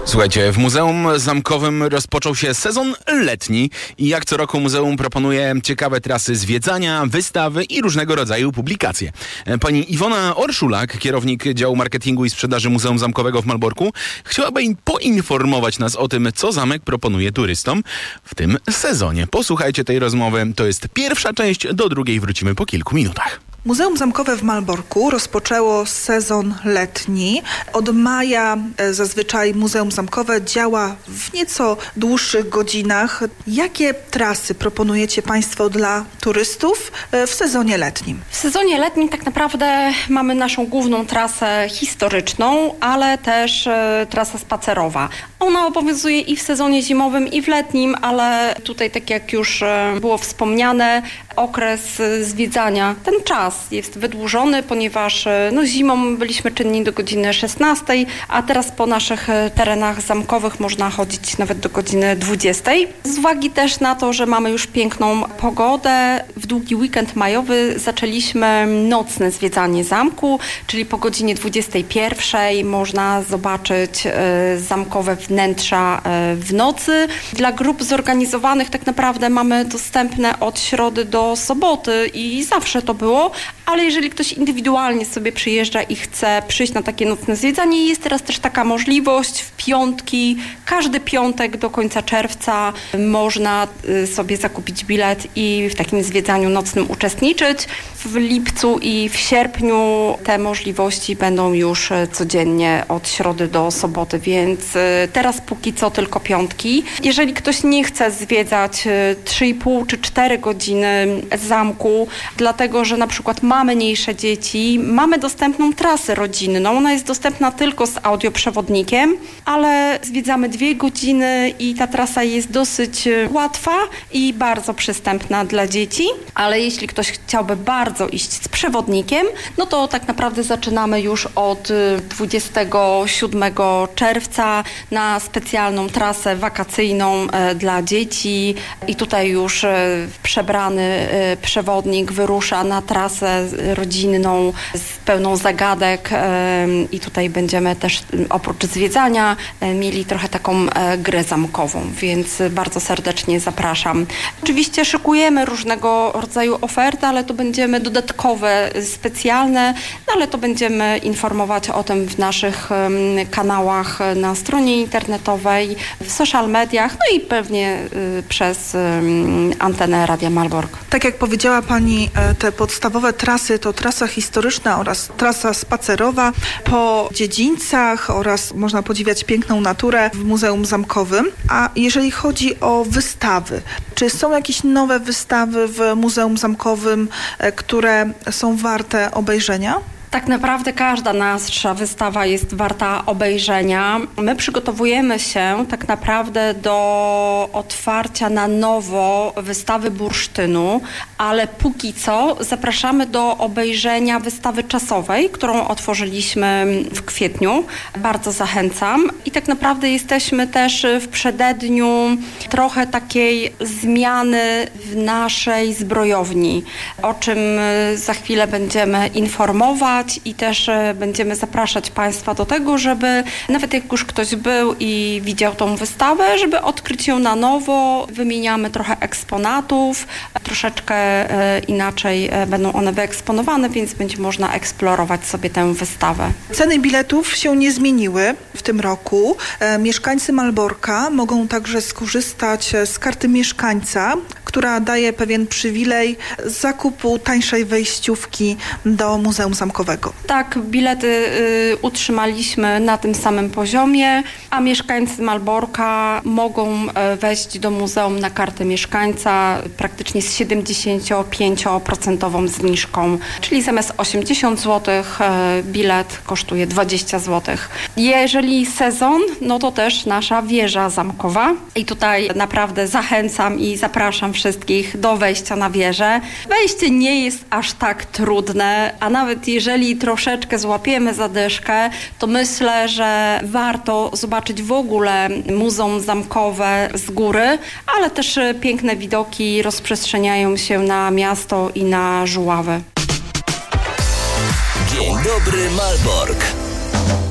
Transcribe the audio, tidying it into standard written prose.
Słuchajcie, w Muzeum Zamkowym rozpoczął się sezon letni i jak co roku muzeum proponuje ciekawe trasy zwiedzania, wystawy i różnego rodzaju publikacje. Pani Iwona Orszulak, kierownik działu marketingu i sprzedaży Muzeum Zamkowego w Malborku, chciałaby poinformować nas o tym, co zamek proponuje turystom w tym sezonie. Posłuchajcie tej rozmowy, to jest pierwsza część, do drugiej wrócimy po kilku minutach. Muzeum Zamkowe w Malborku rozpoczęło sezon letni. Od maja zazwyczaj Muzeum Zamkowe działa w nieco dłuższych godzinach. Jakie trasy proponujecie Państwo dla turystów w sezonie letnim? W sezonie letnim tak naprawdę mamy naszą główną trasę historyczną, ale też trasa spacerowa. Ona obowiązuje i w sezonie zimowym, i w letnim, ale tutaj, tak jak już było wspomniane, okres zwiedzania, ten czas jest wydłużony, ponieważ zimą byliśmy czynni do godziny 16, a teraz po naszych terenach zamkowych można chodzić nawet do godziny 20. Z uwagi też na to, że mamy już piękną pogodę, w długi weekend majowy zaczęliśmy nocne zwiedzanie zamku, czyli po godzinie 21 można zobaczyć zamkowe wnętrza w nocy. Dla grup zorganizowanych tak naprawdę mamy dostępne od środy do soboty i zawsze to było, ale jeżeli ktoś indywidualnie sobie przyjeżdża i chce przyjść na takie nocne zwiedzanie, jest teraz też taka możliwość w piątki, każdy piątek do końca czerwca można sobie zakupić bilet i w takim zwiedzaniu nocnym uczestniczyć. W lipcu i w sierpniu te możliwości będą już codziennie od środy do soboty, więc teraz póki co tylko piątki. Jeżeli ktoś nie chce zwiedzać 3,5 czy 4 godziny zamku, dlatego że na przykład mamy mniejsze dzieci, mamy dostępną trasę rodzinną. Ona jest dostępna tylko z audioprzewodnikiem, ale zwiedzamy 2 godziny i ta trasa jest dosyć łatwa i bardzo przystępna dla dzieci. Ale jeśli ktoś chciałby bardzo iść z przewodnikiem, no to tak naprawdę zaczynamy już od 27 czerwca na specjalną trasę wakacyjną dla dzieci i tutaj już przebrany przewodnik wyrusza na trasę rodzinną z pełną zagadek i tutaj będziemy też oprócz zwiedzania mieli trochę taką grę zamkową, więc bardzo serdecznie zapraszam. Oczywiście szykujemy różnego rodzaju oferty, ale to będziemy dodatkowe, specjalne, ale to będziemy informować o tym w naszych kanałach na stronie internetowej, w social mediach, no i pewnie przez antenę Radia Malbork. Tak jak powiedziała Pani, te podstawowe trasy to trasa historyczna oraz trasa spacerowa po dziedzińcach oraz można podziwiać piękną naturę w Muzeum Zamkowym. A jeżeli chodzi o wystawy, czy są jakieś nowe wystawy w Muzeum Zamkowym, które są warte obejrzenia? Tak naprawdę każda nasza wystawa jest warta obejrzenia. My przygotowujemy się tak naprawdę do otwarcia na nowo wystawy bursztynu, ale póki co zapraszamy do obejrzenia wystawy czasowej, którą otworzyliśmy w kwietniu. Bardzo zachęcam. I tak naprawdę jesteśmy też w przededniu trochę takiej zmiany w naszej zbrojowni, o czym za chwilę będziemy informować. I też będziemy zapraszać Państwa do tego, żeby nawet jak już ktoś był i widział tą wystawę, żeby odkryć ją na nowo. Wymieniamy trochę eksponatów, troszeczkę inaczej będą one wyeksponowane, więc będzie można eksplorować sobie tę wystawę. Ceny biletów się nie zmieniły w tym roku. Mieszkańcy Malborka mogą także skorzystać z karty mieszkańca, która daje pewien przywilej zakupu tańszej wejściówki do Muzeum Zamkowego. Tak, bilety utrzymaliśmy na tym samym poziomie, a mieszkańcy Malborka mogą wejść do muzeum na kartę mieszkańca praktycznie z 75% zniżką, czyli zamiast 80 zł bilet kosztuje 20 zł. Jeżeli sezon, no to też nasza wieża zamkowa i tutaj naprawdę zachęcam i zapraszam wszystkich do wejścia na wieżę. Wejście nie jest aż tak trudne, a nawet jeżeli troszeczkę złapiemy zadyszkę, to myślę, że warto zobaczyć w ogóle Muzeum Zamkowe z góry, ale też piękne widoki rozprzestrzeniają się na miasto i na Żuławę. Dzień dobry Malbork.